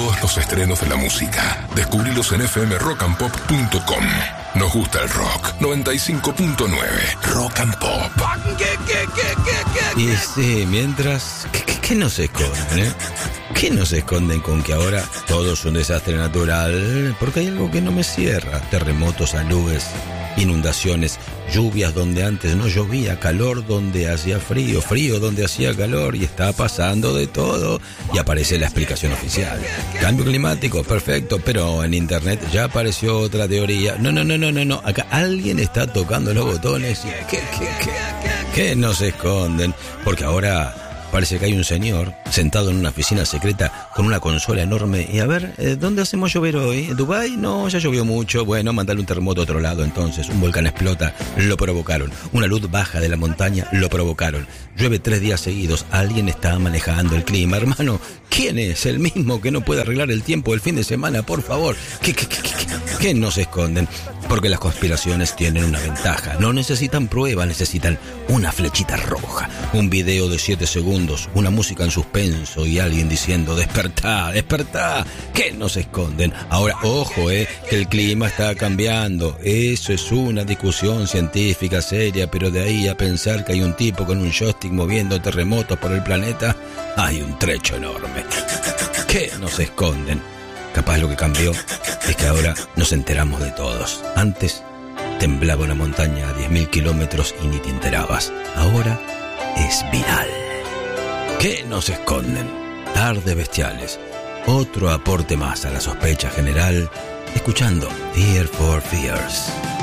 todos los estrenos de la música. Descubrilos en fmrockandpop.com. Nos gusta el rock. 95.9 Rock and Pop. Y sí, mientras... ¿Qué nos esconden, eh? ¿Qué nos esconden con que ahora todo es un desastre natural? Porque hay algo que no me cierra. Terremotos, aludes, inundaciones, lluvias donde antes no llovía, calor donde hacía frío, frío donde hacía calor, y está pasando de todo. Y aparece la explicación oficial. Cambio climático, perfecto, pero en internet ya apareció otra teoría. No. Acá alguien está tocando los botones y ¿qué nos esconden? Porque ahora parece que hay un señor sentado en una oficina secreta con una consola enorme. Y a ver, ¿dónde hacemos llover hoy? ¿Dubái? No, ya llovió mucho. Bueno, mandale un terremoto a otro lado entonces. Un volcán explota, lo provocaron. Una luz baja de la montaña, lo provocaron. Llueve 3 días seguidos. Alguien está manejando el clima, hermano. ¿Quién es? ¿El mismo que no puede arreglar el tiempo del fin de semana? Por favor. ¿Qué nos esconden? Porque las conspiraciones tienen una ventaja. No necesitan pruebas, necesitan una flechita roja. Un video de 7 segundos, una música en suspenso y alguien diciendo despertá, despertá. ¿Qué nos esconden? Ahora, ojo, que el clima está cambiando. Eso es una discusión científica seria, pero de ahí a pensar que hay un tipo con un joystick moviendo terremotos por el planeta, hay un trecho enorme. ¿Qué nos esconden? Capaz lo que cambió es que ahora nos enteramos de todos. Antes temblaba una montaña a 10.000 kilómetros y ni te enterabas. Ahora es viral. ¿Qué nos esconden? Tardes bestiales. Otro aporte más a la sospecha general, escuchando Fear for Fears.